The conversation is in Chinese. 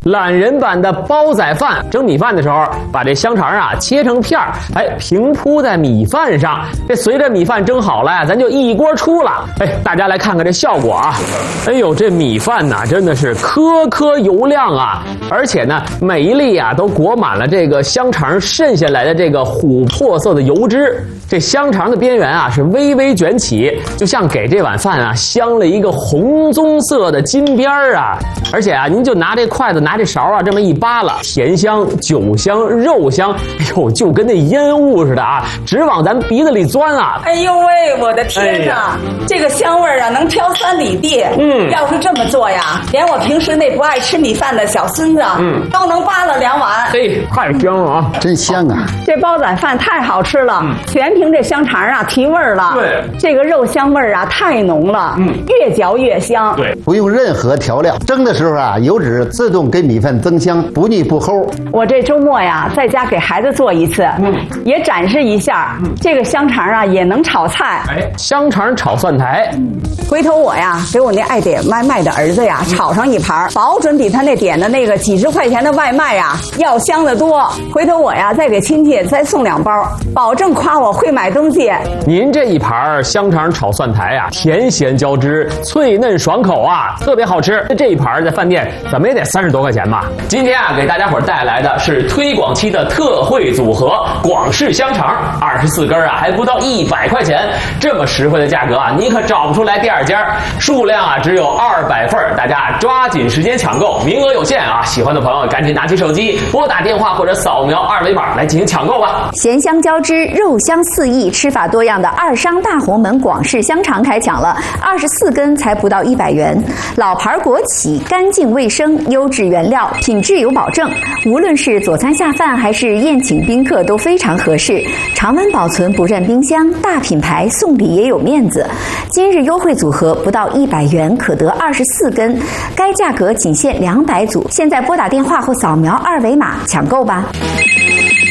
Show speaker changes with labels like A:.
A: 懒人版的煲仔饭，蒸米饭的时候，把这香肠啊切成片儿，平铺在米饭上。这随着米饭蒸好了呀，咱就一锅出了。大家来看看这效果啊！哎呦，这米饭呐，真的是颗颗油亮啊！而且呢，每一粒啊都裹满了这个香肠渗下来的这个琥珀色的油脂。这香肠的边缘啊是微微卷起，就像给这碗饭啊镶了一个红棕色的金边儿啊！而且啊，您就拿这筷子拿这勺啊这么一扒拉，甜香、酒香、肉香，哎呦，就跟那烟雾似的啊，直往咱鼻子里钻啊！
B: 哎呦喂，我的天哪，这个香味啊能飘3里地。要是这么做呀，连我平时那不爱吃米饭的小孙子，都能扒了2碗。
A: 嘿，太香了啊！
C: 真香啊！
B: 这煲仔饭太好吃了，全凭这香肠啊提味儿了。
A: 对，
B: 这个肉香味儿啊太浓了，越嚼越香。
A: 对，
C: 不用任何调料，蒸的时候啊，油脂自动给米饭增香，不腻不齁。
B: 我这周末呀，在家给孩子做一次，也展示一下。这个香肠啊也能炒菜。
A: 香肠炒蒜苔。
B: 回头我呀给我那爱点外卖的儿子呀炒上一盘，保准比他那点的那个几十块钱的外卖呀要香得多。回头我呀再给亲戚再送2包，保证夸我会买东西。
A: 您这一盘香肠炒蒜苔啊，甜咸交织，脆嫩爽口啊，特别好吃。这一盘在饭店怎么也得30多块钱吧。今天啊，给大家伙带来的是推广期的特惠组合——广式香肠，24根啊，还不到100块钱，这么实惠的价格啊，你可找不出来第2家。数量啊只有200份，大家抓紧时间抢购，名额有限啊！喜欢的朋友赶紧拿起手机，拨打电话或者扫描2维码来进行抢购吧。
D: 咸香交织，肉香四溢，吃法多样的二商大红门广式香肠开抢了，24根才不到100元。老牌国企，干净卫生，优质原料，品质有保证。无论是佐餐下饭还是宴请宾客都非常合适，常温保存不占冰箱，大品牌送礼也有面子。今日优惠组合不到100元可得24根，该价格仅限200组。现在拨打电话或扫描2维码抢购吧。